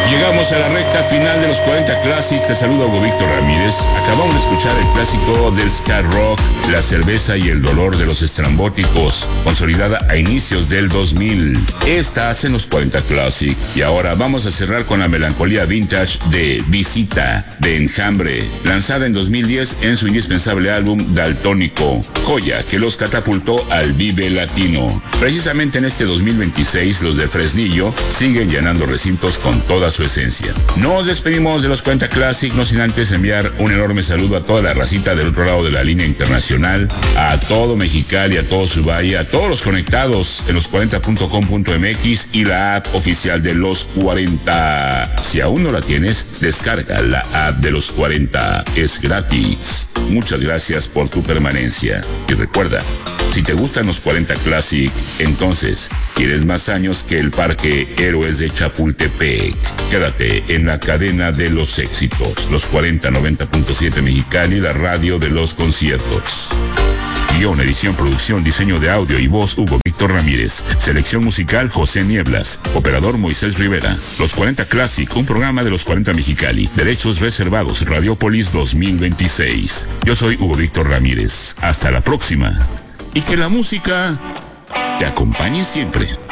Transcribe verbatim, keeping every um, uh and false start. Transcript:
Llegamos a la recta final de los cuarenta Classic. Te saluda Hugo Víctor Ramírez. Acabamos de escuchar el clásico del ska rock, La cerveza y el dolor de los estrambóticos, consolidada a inicios del dos mil. Estás en los cuarenta Classic. Y ahora vamos a cerrar con la melancolía vintage de Visita, de Enjambre, lanzada en dos mil diez en su indispensable álbum Daltónico, joya que los catapultó al Vive Latino. Precisamente en este dos mil veintiséis, los de Fresnillo siguen llenando recintos con toda su esencia. Nos despedimos de los cuarenta Classic, no sin antes enviar un enorme saludo a toda la racita del otro lado de la línea internacional, a todo Mexicali, a todo su valle, a todos los conectados en los cuarenta punto com punto m x y la app oficial de los cuarenta. Si aún no la tienes, descarga la app de los cuarenta, es gratis. Muchas gracias por tu permanencia. Y recuerda, si te gustan los cuarenta Classic, entonces quieres más años que el Parque Héroes de Chapultepec. Quédate en la cadena de los éxitos, los cuarenta noventa punto siete Mexicali, la radio de los conciertos. Guión, edición, producción, diseño de audio y voz, Hugo Víctor Ramírez. Selección musical, José Nieblas. Operador, Moisés Rivera. Los cuarenta Classic, un programa de los cuarenta Mexicali. Derechos reservados, Radiopolis dos mil veintiséis. Yo soy Hugo Víctor Ramírez. Hasta la próxima. Y que la música te acompañe siempre.